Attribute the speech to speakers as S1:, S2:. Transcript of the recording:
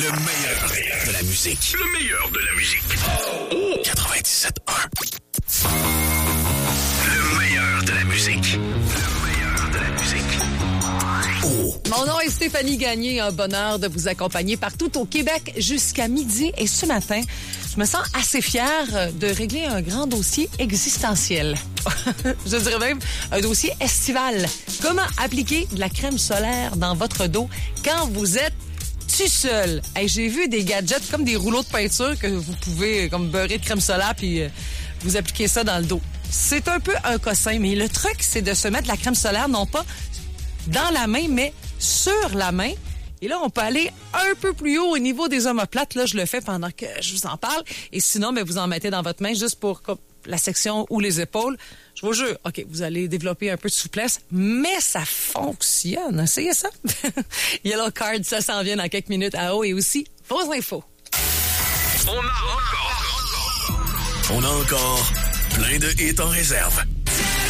S1: Le meilleur de la musique. Le meilleur de la musique. Oh, 97.1. Le meilleur de la musique. Le meilleur de la musique. Oh.
S2: Mon nom est Stéphanie Gagné. Un bonheur de vous accompagner partout au Québec jusqu'à midi. Et ce matin, je me sens assez fière de régler un grand dossier existentiel. Je dirais même un dossier estival. Comment appliquer de la crème solaire dans votre dos quand vous êtes tout seul? Hey, j'ai vu des gadgets comme des rouleaux de peinture que vous pouvez comme beurrer de crème solaire puis vous appliquer ça dans le dos. C'est un peu un cossin, mais le truc, c'est de se mettre de la crème solaire, non pas dans la main, mais sur la main. Et là, on peut aller un peu plus haut au niveau des omoplates. Là, je le fais pendant que je vous en parle. Et sinon, ben, vous en mettez dans votre main juste pour la section ou les épaules. Je vous jure, OK, vous allez développer un peu de souplesse, mais ça fonctionne. Essayez ça. Yellow Card, ça s'en vient dans quelques minutes à haut et aussi vos infos.
S1: On a encore plein de hits en réserve.